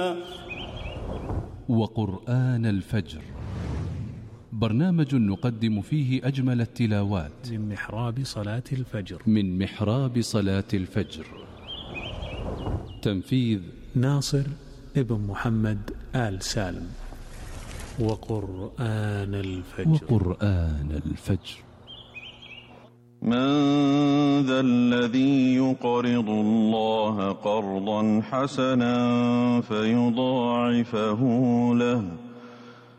وقرآن الفجر، برنامج نقدم فيه أجمل التلاوات من محراب صلاة الفجر. تنفيذ ناصر ابن محمد آل سالم. وقرآن الفجر. من ذا الذي يقرض الله قرضا حسنا فيضاعفه له